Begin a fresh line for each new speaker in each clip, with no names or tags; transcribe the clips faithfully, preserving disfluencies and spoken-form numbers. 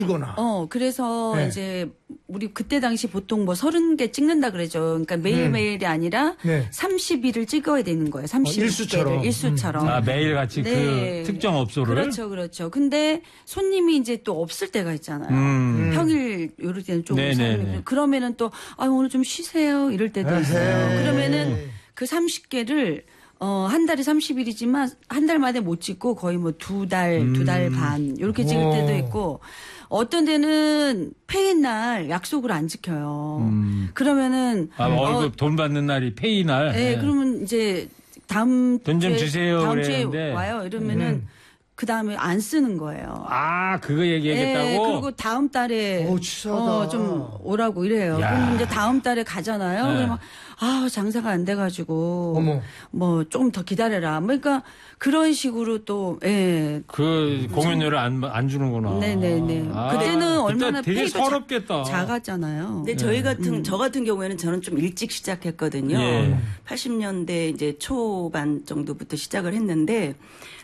거나.
어, 그래서
네.
이제 우리 그때 당시 보통 뭐 서른 개 찍는다 그러죠. 그러니까 매일매일이
음.
아니라
네.
삼십 일을 찍어야 되는 거예요. 삼십 일.
어, 일수처럼.
일수처럼.
아, 매일같이
네.
그 특정 업소를.
그렇죠, 그렇죠. 근데 손님이 이제 또 없을 때가 있잖아요.
음.
평일 요럴 때는 좀
네네네.
사람이 그러면은 또 아, 오늘 좀 쉬세요. 이럴 때도 있어요.
에헤이.
그러면은 그 삼십 개를 어, 한 달에 삼십 일이지만 한 달 만에 못 찍고 거의 뭐 두 달, 두 달 반 이렇게 찍을
오.
때도 있고 어떤 데는 페인 날 약속을 안 지켜요.
음.
그러면은
아, 월급 돈 받는 날이 페이 날.
네,
예.
그러면 이제 다음
돈좀
주에-
주세요
다음 주에
그랬는데.
와요. 이러면은
음.
그 다음에 안 쓰는 거예요.
아, 그거 얘기하겠다고?
네, 그리고 다음 달에
오, 치사하다.
어, 좀 오라고 이래요.
야.
그럼 이제 다음 달에 가잖아요.
네.
그러면 아 장사가 안 돼가지고
어머.
뭐 조금 더 기다려라. 뭐 그러니까 그런 식으로 또 예.
그 공연료를 안, 안 주는구나.
네네네.
아,
그때는
그때
얼마나
되게
페이도 자-
서럽겠다.
작았잖아요.
근데 저희 같은 저 같은 경우에는 저는 좀 일찍 시작했거든요.
예.
팔십 년대 이제 초반 정도부터 시작을 했는데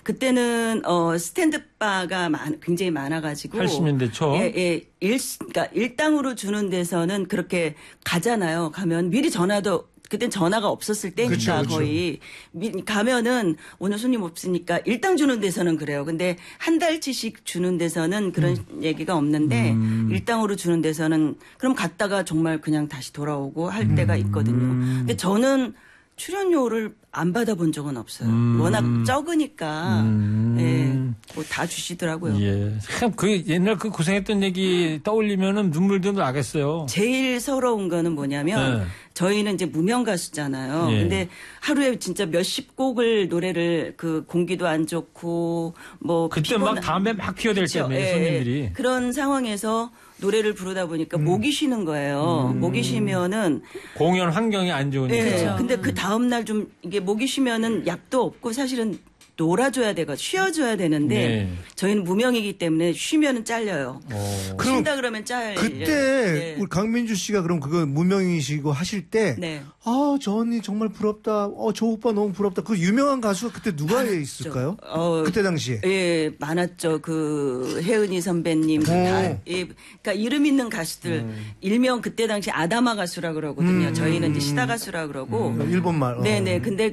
그때는 어 스탠드 바가 많, 굉장히 많아가지고
팔십 년대 초.
예, 예. 일 그러니까 일당으로 주는 데서는 그렇게 가잖아요. 가면 미리 전화도 그땐 전화가 없었을 때니까
그쵸, 그쵸.
거의 미, 가면은 오늘 손님 없으니까 일당 주는 데서는 그래요. 근데 한 달치씩 주는 데서는 그런
음.
얘기가 없는데 일당으로 주는 데서는 그럼 갔다가 정말 그냥 다시 돌아오고 할 때가
음.
있거든요. 근데 저는 출연료를 안 받아본 적은 없어요.
음.
워낙 적으니까
음.
예, 뭐 다 주시더라고요.
예. 참, 그 옛날 그 고생했던 얘기 떠올리면은 눈물도 나겠어요.
제일 서러운 거는 뭐냐면
네.
저희는 이제 무명 가수잖아요.
예.
근데 하루에 진짜 몇십 곡을 노래를 그 공기도 안 좋고 뭐
그때 막
피곤한-
담배 막 피워댈
그쵸.
때문에
예,
손님들이.
예. 그런 상황에서 노래를 부르다 보니까 목이 쉬는 거예요. 목이 쉬면은
공연 환경이 안 좋으니까.
예. 근데 그 다음 날 좀 이게 목이 쉬면은 약도 없고 사실은 놀아줘야 되고 쉬어줘야 되는데
네.
저희는 무명이기 때문에 쉬면은 잘려요.
어.
그럼
쉰다 그러면 잘려요.
그때
네.
우리 강민주 씨가 그럼 그거 무명이시고 하실 때,
네.
아, 저 언니 정말 부럽다. 어, 저 오빠 너무 부럽다. 그 유명한 가수가 그때 누가 있을까요?
어,
그때 당시에.
예, 많았죠. 그 혜은이 선배님 다,
오.
예, 그러니까 이름 있는 가수들 일명 그때 당시 아다마 가수라 그러거든요. 저희는 이제 시다 가수라 그러고.
일본말. 어.
네네. 근데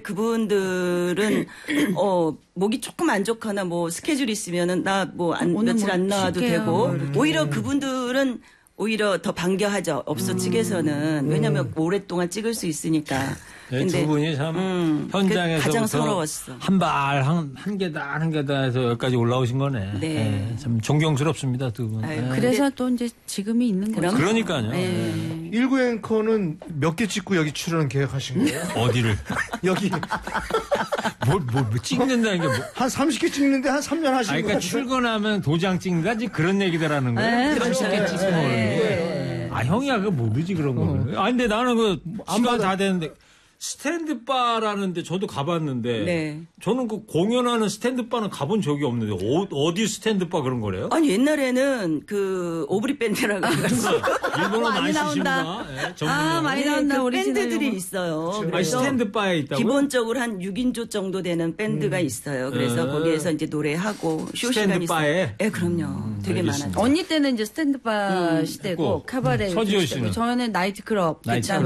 그분들은 어 목이 조금 안 좋거나 뭐 스케줄 있으면은 나 뭐
오늘
며칠
뭐
안 나와도
쉴게요.
되고
뭐 이렇게.
오히려 그분들은 오히려 더 반겨하죠. 업소 측에서는 왜냐하면 오랫동안 찍을 수 있으니까.
네, 두 분이 참
음, 그
현장에서
가장 서러웠어.
한 발 한 한 계단 한 계단에서 여기까지 올라오신 거네.
네.
예, 참 존경스럽습니다 두 분.
아유,
예.
그래서 또 이제 지금이 있는 거죠.
그럼?
그러니까요.
예.
일구 앵커는 몇 개 찍고 여기 출연 계획하신 거예요?
어디를
여기
뭘, 뭘, 뭐 찍는다는 게 뭐.
한 삼십 개 찍는데 한 삼 년 하신
아,
거예요?
그러니까 출근하면 도장 찍는다지 그런 얘기들 하는 거예요.
네,
삼십 개 찍고 뭘. 아, 형이야, 그거 모르지, 그런 거를. 아, 근데 나는 그, 시간 다 됐는데, 스탠드 바라는데 저도 가봤는데,
네.
저는 그 공연하는 스탠드 바는 가본 적이 없는데, 어, 어디 스탠드 바 그런 거래요?
아니 옛날에는 그 오브리 밴드라고 해가지고
일본어 많이
많이 나온다.
쓰시는구나. 예, 전문용어.
아, 많이
네,
나온다.
그
오리지널
밴드들이
용어.
있어요.
아니,
그래서
스탠드 바에 있다고.
기본적으로 한 육 인조 정도 되는 밴드가 있어요. 그래서
음.
거기에서 이제 노래하고 쇼
스탠드
시간이 있어요.
바에?
네, 그럼요. 되게
알겠습니다.
많았죠.
언니 때는 이제 스탠드바 시대고
했고,
카바레
서지호
시대고
씨는?
저는 나이트클럽
나이트클럽.